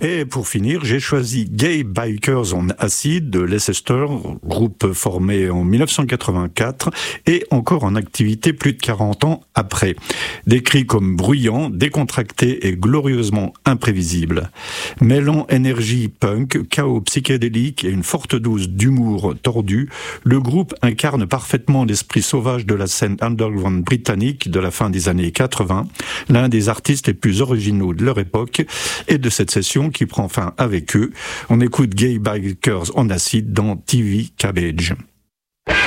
Et pour finir, j'ai choisi Gay Bikers on Acid de Leicester, groupe formé en 1984 et encore en activité plus de 40 ans après. Décrit comme bruyant, décontracté et glorieusement imprévisible. Mêlant énergie punk, chaos psychédélique et une forte dose d'humour tordu, le groupe incarne parfaitement l'esprit sauvage de la scène underground britannique de la fin des années 80, l'un des artistes les plus originaux de leur époque et de cette session qui prend fin avec eux. On écoute Gay Bikers on Acid dans TV Cabbage.